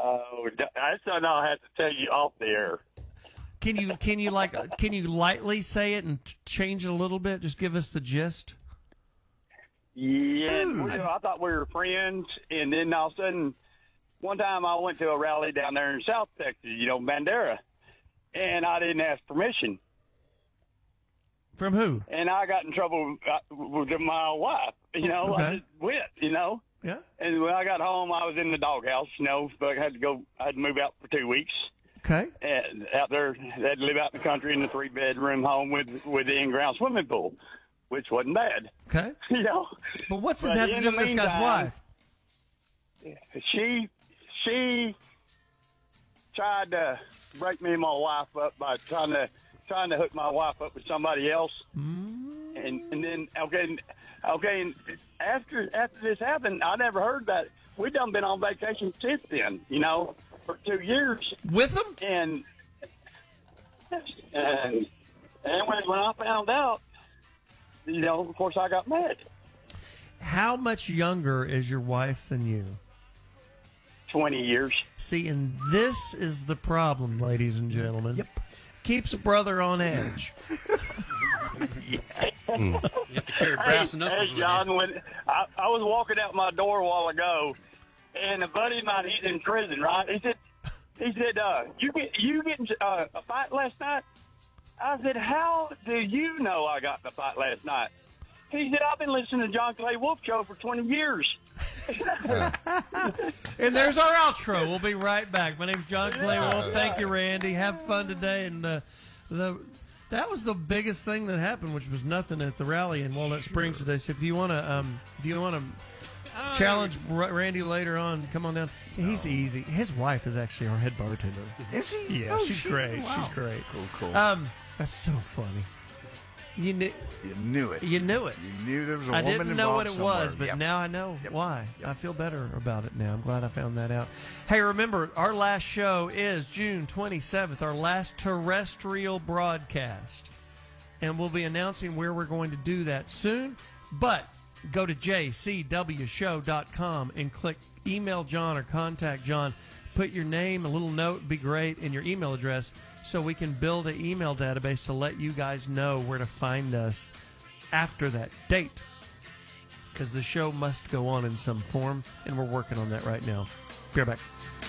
That's something I'll have to tell you off the air. Can you lightly say it and change it a little bit? Just give us the gist. Yeah, I thought we were friends, and then all of a sudden, one time I went to a rally down there in South Texas, Bandera, and I didn't ask permission. From who? And I got in trouble with my wife. Okay. I just went. Yeah. And when I got home, I was in the doghouse. But I had to move out for 2 weeks. Okay. And out there, I had to live out in the country in a 3-bedroom home with the in-ground swimming pool, which wasn't bad. Okay. But what's this have to do with this guy's wife? She tried to break me and my wife up by trying to hook my wife up with somebody else. And then and after this happened, I never heard that. We done been on vacation since then, for 2 years with them. And when I found out, of course I got mad. How much younger is your wife than you? 20 years. See, and this is the problem, ladies and gentlemen. Yep. Keeps a brother on edge. Yes. You have to carry brass knuckles. Hey, John, when I was walking out my door a while ago, and a buddy of mine, he's in prison, right? He said, you get in a fight last night? I said, how do you know I got in a fight last night? He said, I've been listening to John Clay Wolf Show for 20 years. And there's our outro. We'll be right back. My name's John Clay Wolf. Thank you, Randy. Have fun today. And that was the biggest thing that happened, which was nothing at the rally in Walnut Springs today. So if you want to challenge Randy later on, come on down. He's easy. His wife is actually our head bartender. Is she? Yeah, she's great. Wow. She's great. Cool. That's so funny. You knew it. You knew there was a woman involved. I didn't know what it was, but Yep. now I know why. I feel better about it now. I'm glad I found that out. Hey, remember, our last show is June 27th, our last terrestrial broadcast. And we'll be announcing where we're going to do that soon. But go to jcwshow.com and click email John or contact John. Put your name, a little note would be great, and your email address so we can build an email database to let you guys know where to find us after that date. Because the show must go on in some form, and we're working on that right now. Be right back.